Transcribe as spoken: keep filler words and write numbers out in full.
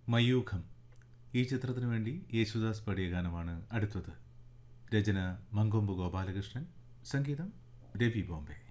മയൂഖം ഈ ചിത്രത്തിനു വേണ്ടി യേശുദാസ് പാടിയ ഗാനമാണ് അടുത്തത്. രചന മങ്കൊമ്പ് ഗോപാലകൃഷ്ണൻ, സംഗീതം രവി ബോംബെ.